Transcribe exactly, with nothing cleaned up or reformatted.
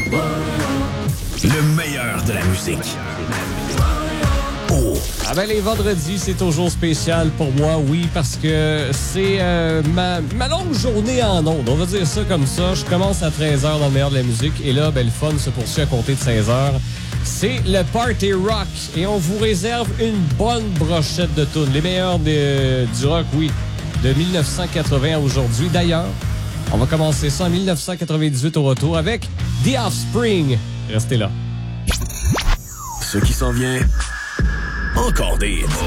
Le meilleur de la musique. Oh. Ah ben les vendredis, c'est toujours spécial pour moi, oui, parce que c'est euh, ma, ma longue journée en ondes. On va dire ça comme ça. Je commence à treize heures dans le meilleur de la musique et là, ben, le fun se poursuit à compter de seize heures. C'est le Party Rock et on vous réserve une bonne brochette de tunes. Les meilleurs de, du rock, oui, de dix-neuf cent quatre-vingts à aujourd'hui. D'ailleurs, on va commencer ça en dix-neuf cent quatre-vingt-dix-huit au retour avec The Offspring. Restez là. Ce qui s'en vient, encore des hits.